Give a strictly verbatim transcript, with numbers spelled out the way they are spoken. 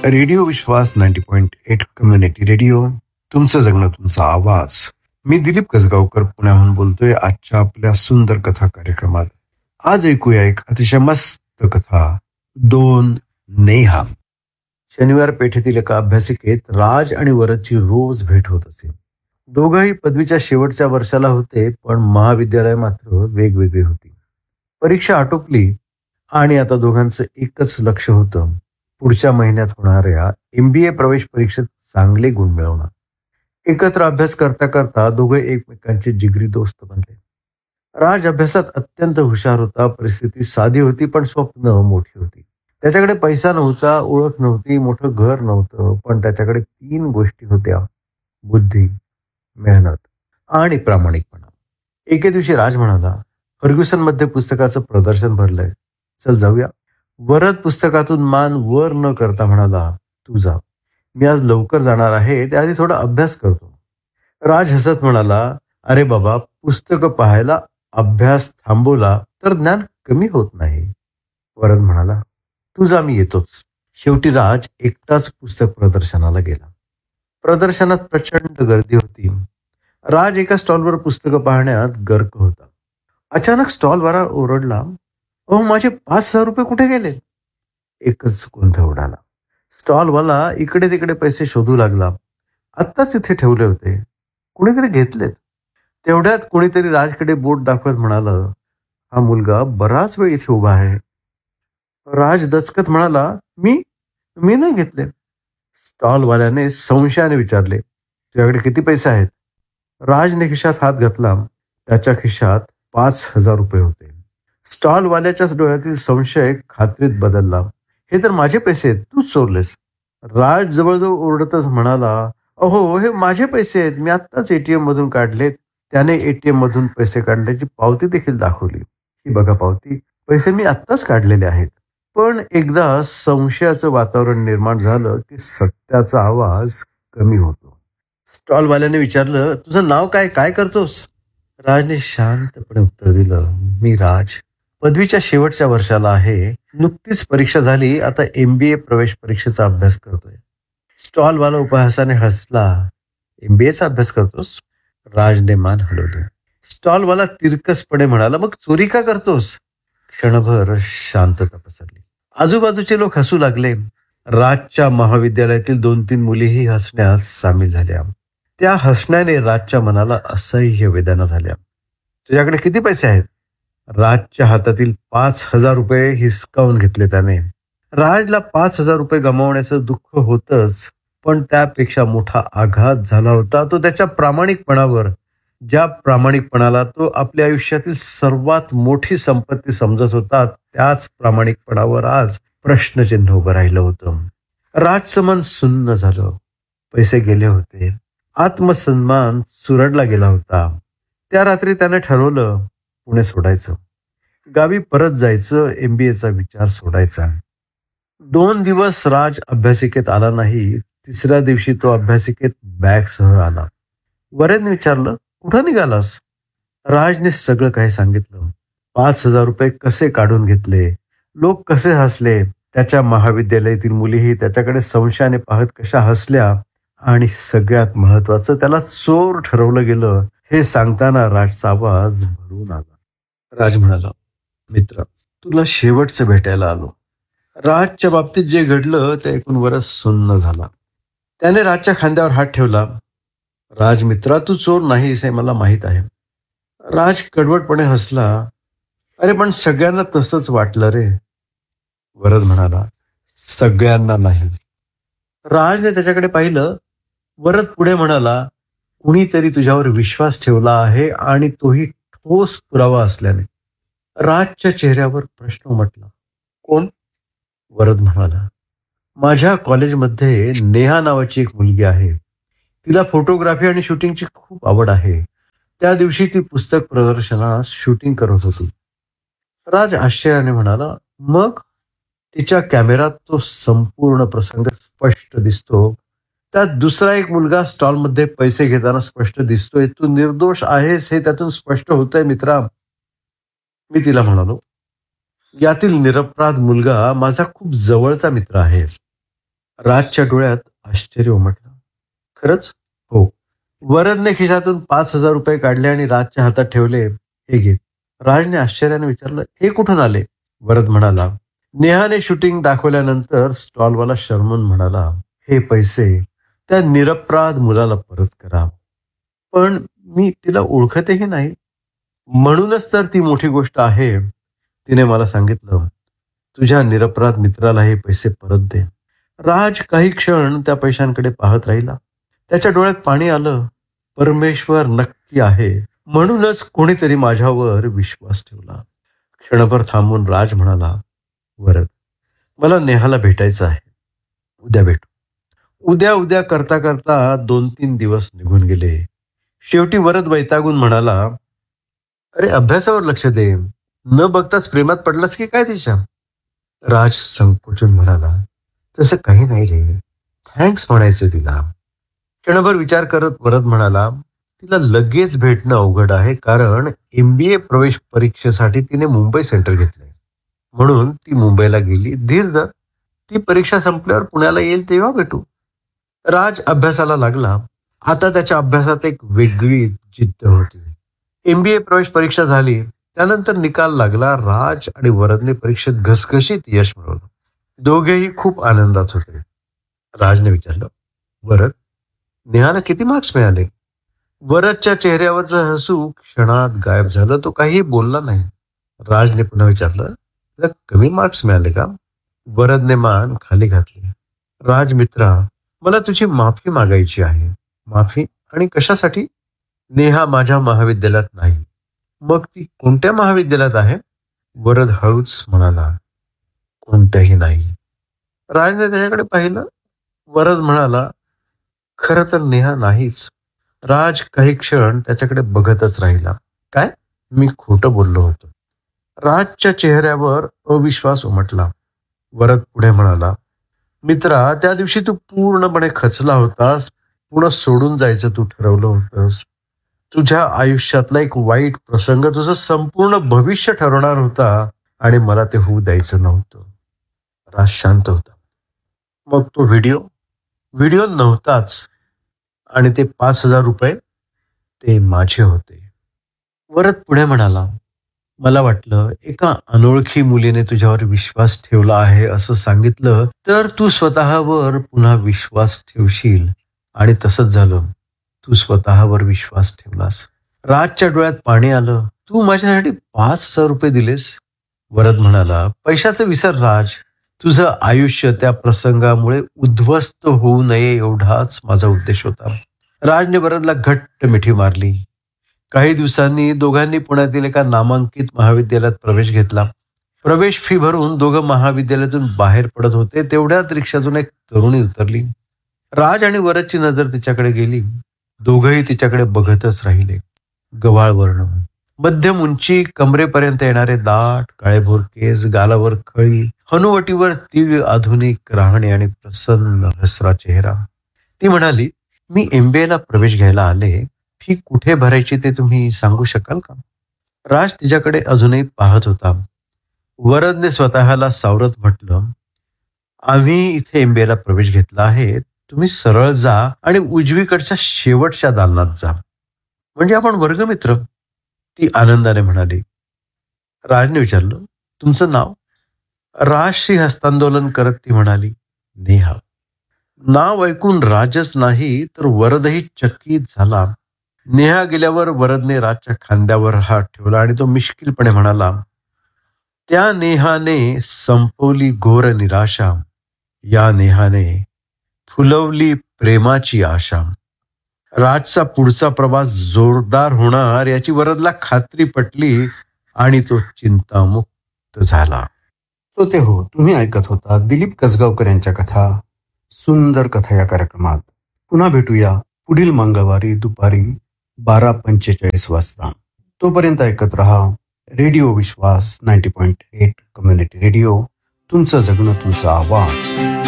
Radio विश्वास ninety point eight community radio, तुमचं जगणं तुमचा आवाज. मी दिलीप कसगावकर पुण्याहून बोलतोय आजच्या आपल्या सुंदर कथा कार्यक्रमात. आज ऐकूया एक अतिशय मस्त कथा, दोन नेहा. शनिवार पेठेतील एका अभ्यासिकेत राज आणि वरदची रोज भेट होत असे. दोघंही पदवीच्या शेवटच्या वर्षाला होते, पण महाविद्यालय मात्र वेगवेगळी होती. परीक्षा आटोपली आणि आता दोघांचं एकच लक्ष होतं, पुढच्या महिन्यात होणाऱ्या एम बी ए प्रवेश परीक्षेत चांगले गुण मिळवणं. एकत्र अभ्यास करता करता दोघे एकमेकांचे जिगरी दोस्त बनले. राज अभ्यासात अत्यंत हुशार होता. परिस्थिती साधी होती, पण स्वप्न मोठी होती. त्याच्याकडे पैसा नव्हता, ओळख नव्हती, मोठं घर नव्हतं, पण त्याच्याकडे तीन गोष्टी होत्या: बुद्धी, मेहनत आणि प्रामाणिकपणा. एके दिवशी राज म्हणाला, फर्ग्युसन मध्ये पुस्तकाचं प्रदर्शन भरलंय, चल जाऊया. वरद पुस्तकातून मान वर न करता म्हणाला, तू जा, मी आज लवकर जाणार आहे, त्याआधी थोडा अभ्यास करतो. राज हसत म्हणाला, अरे बाबा, पुस्तकं पाहायला अभ्यास थांबवला तर ज्ञान कमी होत नाही. वरद म्हणाला, तू जा, मी येतोच. शेवटी राज एकटाच पुस्तक प्रदर्शनाला गेला. प्रदर्शनात प्रचंड गर्दी होती. राज एका स्टॉलवर पुस्तकं पाहण्यात गर्क होता. अचानक स्टॉलवाला ओरडला, अहो, माझे पाच हजार रुपये कुठे गेले? एकच गोंधळ उडाला. स्टॉलवाला इकडे तिकडे पैसे शोधू लागला. आत्ताच इथे ठेवले होते, कुणीतरी घेतलेत. तेवढ्यात कुणीतरी राजकडे बोट दाखवत म्हणालं, हा मुलगा बराच वेळ इथे उभा आहे. राज दचकत म्हणाला, मी मी नाही घेतले. स्टॉलवाल्याने संशयाने विचारले, तुझ्याकडे किती पैसे आहेत? राजने खिशात हात घातला. त्याच्या खिशात पाच हजार रुपये होते. स्टॉलवाल्याच्याच डोळ्यातील संशय खात्रीत बदलला. हे तर माझे पैसे आहेत, तूच चोरलेस. राज जवळजवळ ओरडतच म्हणाला, अहो, हे माझे पैसे आहेत, मी आत्ताच एटीएम मधून काढलेत. त्याने एटीएम मधून पैसे काढल्याची पावती देखील दाखवली. ही बघा पावती, पैसे मी आत्ताच काढलेले आहेत. पण एकदा संशयाचं वातावरण निर्माण झालं की सत्याचा आवाज कमी होतो. स्टॉलवाल्याने विचारलं, तुझं नाव काय, काय करतोस? राजने शांतपणे उत्तर दिलं, मी राज, पदवीच्या शेवटच्या वर्षाला आहे, नुकतीच परीक्षा झाली, आता एम बी ए प्रवेश परीक्षेचा अभ्यास करतोय. स्टॉलवाला उपहासाने हसला, एम बी एचा अभ्यास करतोस? राजने मान हलवली. स्टॉलवाला तिरकसपणे म्हणाला, मग चोरी का करतोस? क्षणभर शांतता पसरली. आजूबाजूचे लोक हसू लागले. राजच्या महाविद्यालयातील दोन तीन मुलीही हसण्यात सामील झाल्या. त्या हसण्याने राजच्या मनाला असह्य वेदना झाल्या. तुझ्याकडे किती पैसे आहेत? राजच्या हातातील पाच हजार रुपये हिसकावून घेतले त्याने. राजला पाच हजार रुपये गमावण्याचं दुःख होतच, पण त्यापेक्षा मोठा आघात झाला होता तो त्याच्या प्रामाणिकपणावर. ज्या प्रामाणिकपणाला तो आपल्या आयुष्यातील सर्वात मोठी संपत्ती समजत होता, त्याच प्रामाणिकपणावर आज प्रश्नचिन्ह उभं राहिलं होतं. राजचं मन सुन्न झालं. पैसे गेले होते, आत्मसन्मान चुरडला गेला होता. त्या रात्री त्याने ठरवलं, पुणे सोडायचं, गावी परत जायचं, एम बी एचा विचार सोडायचा. दोन दिवस राज अभ्यासिकेत आला नाही. तिसऱ्या दिवशी तो अभ्यासिकेत बॅगसह आला. वरेदने विचारलं, कुठं निघालास? राजने सगळं काही सांगितलं. पाच हजार रुपये कसे काढून घेतले, लोक कसे हसले, त्याच्या महाविद्यालयातील मुलीही त्याच्याकडे संशयाने पाहत कशा हसल्या, आणि सगळ्यात महत्वाचं, त्याला चोर ठरवलं गेलं हे सांगताना राजचा आवाज भरून आला. राज म्हणाला, मित्र, तुला शेवटचं भेटायला आलो. राजच्या बाबतीत जे घडलं ते ऐकून वरच सुन्न झाला. त्याने राजच्या खांद्यावर हात ठेवला. राज मित्रा, तू चोर नाहीस हे मला माहीत आहे. राज कडवटपणे हसला. अरे पण सगळ्यांना तसंच वाटलं रे. वरद म्हणाला, सगळ्यांना नाही. राजने त्याच्याकडे पाहिलं. वरद पुढे म्हणाला, कुणीतरी तुझ्यावर विश्वास ठेवला आहे आणि तोही ठोस पुरावा असल्याने. राजच्या चेहऱ्यावर प्रश्न उमटला. कोण? वरद म्हणाला, माझ्या कॉलेजमध्ये नेहा नावाची एक मुलगी आहे. तिला फोटोग्राफी आणि शूटिंगची खूप आवड आहे. त्या दिवशी ती पुस्तक प्रदर्शनात शूटिंग करत होती. राज आश्चर्याने म्हणाला, मग? तिच्या कॅमेरात तो संपूर्ण प्रसंग स्पष्ट दिसतो. त्यात दुसरा एक मुलगा स्टॉलमध्ये पैसे घेताना स्पष्ट दिसतोय. तू निर्दोष आहेस हे त्यातून स्पष्ट होतंय मित्रा. मी तिला म्हणालो, यातील निरपराध मुलगा माझा खूप जवळचा मित्र आहे. राजच्या डोळ्यात आश्चर्य उमटलं. खरंच? हो. वरदने खिशातून पाच हजार रुपये काढले आणि राजच्या हातात ठेवले. हे घे. राजने आश्चर्याने विचारलं, हे कुठून आले? वरद म्हणाला, नेहाने शूटिंग दाखवल्यानंतर स्टॉलवाला शरमून म्हणाला, हे पैसे त्या निरपराध मुलाला परत करा. पण मी तिला ओळखतही नाही. म्हणूनच तर ती मोठी गोष्ट आहे. तिने मला सांगितलं, तुझ्या निरपराध मित्राला हे पैसे परत दे. राज काही क्षण त्या पैशांकडे पाहत राहिला. त्याच्या डोळ्यात पाणी आलं. परमेश्वर नक्की आहे, म्हणूनच कोणीतरी माझ्यावर विश्वास ठेवला. क्षणभर थांबून राज म्हणाला, वरद, मला नेहाला भेटायचं आहे. उद्या भेटू. उद्या उद्या करता करता दोन तीन दिवस निघून गेले. शेवटी वरद वैतागून म्हणाला, अरे अभ्यासावर लक्ष दे. न बघताच प्रेमात पडलास की काय तिच्या? राज संकोचून म्हणाला, तसं काही नाही रे. थँक्स म्हणायचं तिला. क्षणभर विचार करत वरद म्हणाला, तिला लगेच भेटणं अवघड आहे, कारण एमबीए प्रवेश परीक्षेसाठी तिने मुंबई सेंटर घेतलंय. म्हणून ती मुंबईला गेली. धीर धर. ती परीक्षा संपल्यावर पुण्याला येईल तेव्हा भेटू. राज अभ्यासाला लागला. आता त्याच्या अभ्यासात एक वेगळी जिद्द होती. एमबीए प्रवेश परीक्षा झाली. त्यानंतर निकाल लागला. राज आणि वरदने परीक्षेत घसघशीत यश मिळवलं. दोघेही खूप आनंदात होते. राजने विचारलं, वरद, नेहाला किती मार्क्स मिळाले? वरदच्या चेहऱ्यावरचं हसू क्षणात गायब झालं. तो काही बोलला नाही. राजने पुन्हा विचारलं, तुला कमी मार्क्स मिळाले का? वरदने मान खाली घातली. राज मित्रा, मला तुझी माफी मागायची आहे. माफी? आणि कशासाठी? नेहा माझ्या महाविद्यालयात नाही. मग ती कोणत्या महाविद्यालयात आहे? वरद हळूच म्हणाला, कोणत्याही नाही. राजने त्याच्याकडे पाहिलं. वरद म्हणाला, खरं तर नेहा नाहीच. राज काही क्षण त्याच्याकडे बघतच राहिला. काय? मी खोटं बोललो होतो. राजच्या चेहऱ्यावर अविश्वास उमटला. वरद पुढे म्हणाला, मित्रा, त्या दिवशी तू पूर्णपणे खचला होतास. पुन्हा सोडून जायचं तू ठरवलं होतंस. तुझ्या आयुष्यातला एक वाईट प्रसंग तुझं संपूर्ण भविष्य ठरवणार होता आणि मला ते होऊ द्यायचं नव्हतं. राज शांत होता. मग तो व्हिडिओ व्हिडिओ नव्हताच आणि ते पाच हजार रुपये ते माझे होते. वरद पुढे म्हणाला, मला वाटलं एका अनोळखी मुलीने तुझ्यावर विश्वास ठेवला आहे असं सांगितलं तर तू स्वतःवर पुन्हा विश्वास ठेवशील, आणि तसंच झालं. तू स्वतःवर विश्वास ठेवलास. राजच्या डोळ्यात पाणी आलं. तू माझ्यासाठी पाच हजार रुपये दिलेस? वरद म्हणाला, पैशाचं विसर राज. तुझं आयुष्य त्या प्रसंगामुळे उद्ध्वस्त होऊ नये एवढाच माझा उद्देश होता. राजने वरदला घट्ट मिठी मारली. काही दिवसांनी दोघांनी पुण्यातील एका नामांकित महाविद्यालयात प्रवेश घेतला. प्रवेश फी भरून दोघं महाविद्यालयातून बाहेर पडत होते. तेवढ्यात रिक्षातून एक तरुणी उतरली. राज आणि वरदची नजर तिच्याकडे गेली. दोघंही तिच्याकडे बघतच राहिले. गव्हाळ वर्ण, मध्यम उंची, कमरेपर्यंत येणारे दाट काळेभोर केस, गालावर खळी, हनुवटीवर तीव्र आधुनिक राहणे आणि प्रसन्न हसरा चेहरा. ती म्हणाली, मी एमबीए ला प्रवेश घ्यायला आले. फी कुठे भरायची ते तुम्ही सांगू शकाल का? राज तिच्याकडे अजूनही पाहत होता. वरदने स्वतःला सावरत म्हटलं, आम्ही इथे एमबीए ला प्रवेश घेतला आहे. तुम्ही सरळ जा आणि उजवीकडच्या शेवटच्या दालनात जा. म्हणजे आपण वर्गमित्र? ती आनंदाने म्हणाली. राजने विचारलं, तुमचं नाव? राजशी हस्तांदोलन करत ती म्हणाली, नेहा. नाव ऐकून राजच नाही तर वरदही चकित झाला. नेहा गेल्यावर वरदने राजच्या खांद्यावर हात ठेवला आणि तो मिश्किलपणे म्हणाला, त्या नेहाने संपवली घोर निराशा. या नेहाने फुलवली प्रेमाची आशा. राजचा पुढचा प्रवास जोरदार होणार याची वरदला खात्री पटली आणि तो चिंतामुक्त झाला. श्रोते हो, तुम्ही ऐकत होता दिलीप कसगावकर यांच्या कथा, सुंदर कथा या कार्यक्रमात. पुन्हा भेटूया पुढील मंगळवारी दुपारी बारा पंचेचाळीस वाजता. तोपर्यंत ऐकत रहा रेडिओ विश्वास ninety point eight community radio. तुमचं जगणं तुमचा आवाज.